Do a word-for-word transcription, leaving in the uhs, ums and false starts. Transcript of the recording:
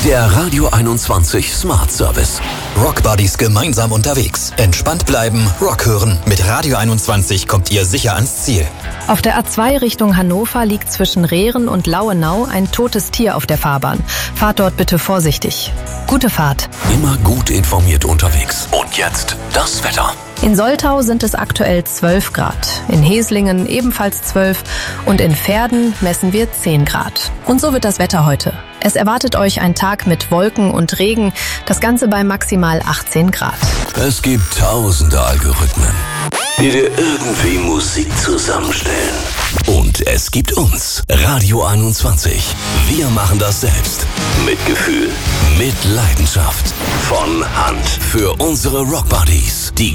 Der Radio einundzwanzig Smart Service. Rock Buddies gemeinsam unterwegs. Entspannt bleiben, Rock hören. Mit Radio einundzwanzig kommt ihr sicher ans Ziel. Auf der A zwei Richtung Hannover liegt zwischen Rehren und Lauenau ein totes Tier auf der Fahrbahn. Fahrt dort bitte vorsichtig. Gute Fahrt. Immer gut informiert unterwegs. Und jetzt das Wetter. In Soltau sind es aktuell zwölf Grad, in Heslingen ebenfalls zwölf und in Verden messen wir zehn Grad. Und so wird das Wetter heute. Es erwartet euch ein Tag mit Wolken und Regen, das Ganze bei maximal achtzehn Grad. Es gibt tausende Algorithmen, die dir irgendwie Musik zusammenstellen. Und es gibt uns, Radio einundzwanzig. Wir machen das selbst. Mit Gefühl, mit Leidenschaft. Von Hand. Für unsere Rock Buddies. Die